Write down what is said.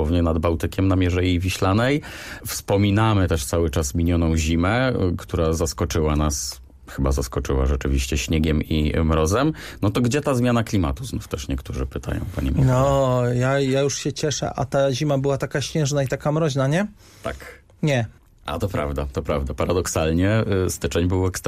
dosłownie nad Bałtykiem na Mierzei Wiślanej. Wspominamy też cały czas minioną zimę, która chyba zaskoczyła rzeczywiście śniegiem i mrozem. No to gdzie ta zmiana klimatu? Znów też niektórzy pytają, panie Michale. No, ja już się cieszę, a ta zima była taka śnieżna i taka mroźna, nie? Tak. Nie. A to prawda. Paradoksalnie styczeń był